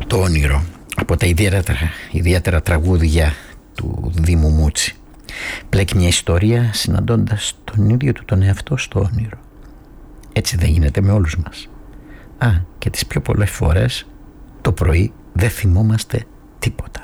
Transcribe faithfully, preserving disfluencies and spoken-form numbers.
Το όνειρο, από τα ιδιαίτερα, ιδιαίτερα τραγούδια του Δήμου Μούτσι. Πλέκει μια ιστορία συναντώντας τον ίδιο του τον εαυτό στο όνειρο. Έτσι δεν γίνεται με όλους μας? Α, και τις πιο πολλές φορές το πρωί δεν θυμόμαστε τίποτα.